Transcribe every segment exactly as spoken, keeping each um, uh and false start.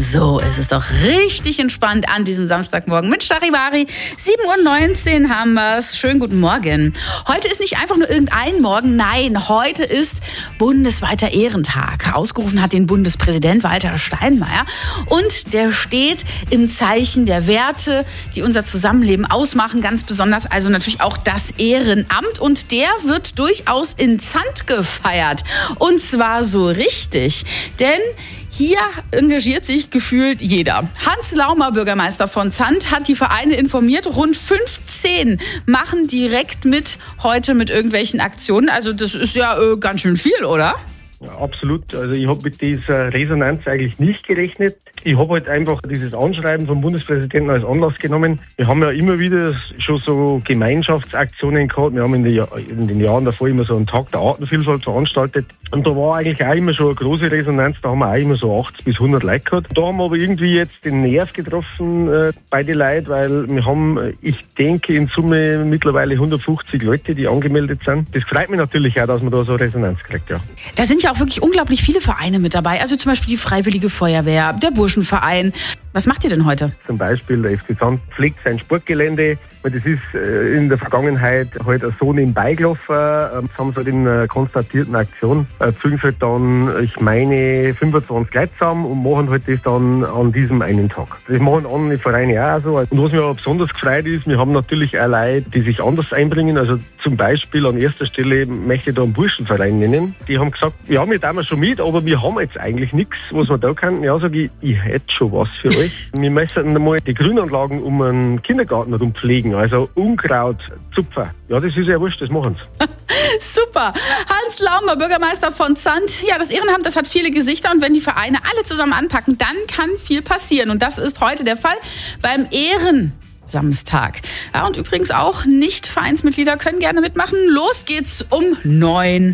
So ist es doch richtig entspannt an diesem Samstagmorgen mit Charivari. sieben Uhr neunzehn haben wir es. Schönen guten Morgen. Heute ist nicht einfach nur irgendein Morgen, nein, heute ist bundesweiter Ehrentag. Ausgerufen hat den Bundespräsident Walter Steinmeier und der steht im Zeichen der Werte, die unser Zusammenleben ausmachen, ganz besonders also natürlich auch das Ehrenamt und der wird durchaus in Zandt gefeiert und zwar so richtig, denn hier engagiert sich gefühlt jeder. Hans Laumer, Bürgermeister von Zandt, hat die Vereine informiert. Rund fünfzehn machen direkt mit heute mit irgendwelchen Aktionen. Also das ist ja äh, ganz schön viel, oder? Ja, absolut. Also ich habe mit dieser Resonanz eigentlich nicht gerechnet. Ich habe halt einfach dieses Anschreiben vom Bundespräsidenten als Anlass genommen. Wir haben ja immer wieder schon so Gemeinschaftsaktionen gehabt. Wir haben in, die, in den Jahren davor immer so einen Tag der Artenvielfalt veranstaltet. Und da war eigentlich auch immer schon eine große Resonanz. Da haben wir auch immer so achtzig bis hundert Leute gehabt. Da haben wir aber irgendwie jetzt den Nerv getroffen äh, bei den Leuten, weil wir haben, ich denke, in Summe mittlerweile hundertfünfzig Leute, die angemeldet sind. Das freut mich natürlich auch, dass man da so Resonanz kriegt, ja. Da sind ja auch wirklich unglaublich viele Vereine mit dabei. Also zum Beispiel die Freiwillige Feuerwehr, der Burschenverein. Was macht ihr denn heute? Zum Beispiel der F C Zandt pflegt sein Sportgelände. Das ist in der Vergangenheit halt so nebenbei gelaufen. Das haben sie halt in einer konstatierten Aktion. Fügen halt dann, ich meine, fünfundzwanzig Leute zusammen und machen halt das dann an diesem einen Tag. Das machen andere Vereine auch so. Und was mir aber besonders gefreut ist, wir haben natürlich auch Leute, die sich anders einbringen. Also zum Beispiel an erster Stelle möchte ich da einen Burschenverein nennen. Die haben gesagt, ja, wir tun schon mit, aber wir haben jetzt eigentlich nichts, was wir da können. Ja, sage ich, ich hätte schon was für euch. Wir müssen mal die Grünanlagen um einen Kindergarten herum pflegen, also Unkraut zupfen. Ja, das ist ja wurscht, das machen sie. Super. Hans Laumer, Bürgermeister von Zandt. Ja, das Ehrenamt, das hat viele Gesichter und wenn die Vereine alle zusammen anpacken, dann kann viel passieren. Und das ist heute der Fall beim Ehrensamstag. Ja, und übrigens auch Nicht-Vereinsmitglieder können gerne mitmachen. Los geht's um neun.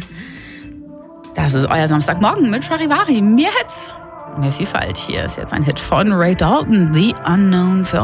Das ist euer Samstagmorgen mit Charivari. Mehr Hits, mehr Vielfalt. Hier ist jetzt ein Hit von Ray Dalton, The Unknown für